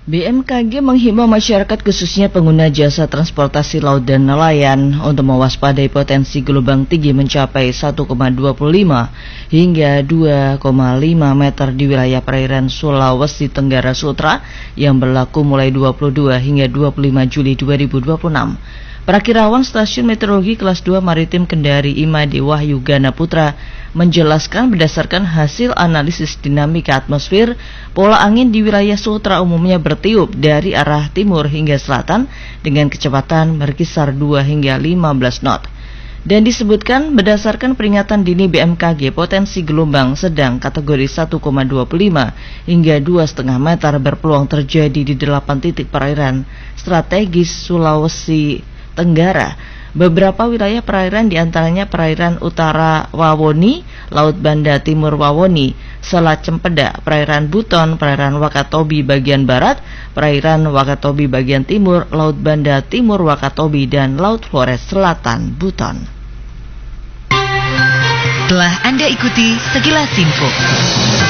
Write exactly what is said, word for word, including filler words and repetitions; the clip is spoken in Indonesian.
B M K G menghimbau masyarakat khususnya pengguna jasa transportasi laut dan nelayan untuk mewaspadai potensi gelombang tinggi mencapai satu koma dua lima hingga dua koma lima meter di wilayah perairan Sulawesi Tenggara Sutra yang berlaku mulai dua puluh dua hingga dua puluh lima Juli dua ribu dua puluh enam. Prakirawan Stasiun Meteorologi Kelas dua Maritim Kendari Imadi Wahyu Gana Putra menjelaskan berdasarkan hasil analisis dinamika atmosfer, pola angin di wilayah Sutra umumnya bertiup dari arah timur hingga selatan dengan kecepatan berkisar dua hingga lima belas knot. Dan disebutkan berdasarkan peringatan dini B M K G, potensi gelombang sedang kategori satu koma dua lima hingga dua koma lima meter berpeluang terjadi di delapan titik perairan strategis Sulawesi Tenggara. Beberapa wilayah perairan diantaranya perairan utara Wawoni, Laut Banda Timur Wawoni, Selat Cempeda, perairan Buton, perairan Wakatobi bagian barat, perairan Wakatobi bagian timur, Laut Banda Timur Wakatobi, dan Laut Flores Selatan Buton. Telah Anda ikuti sekilas info.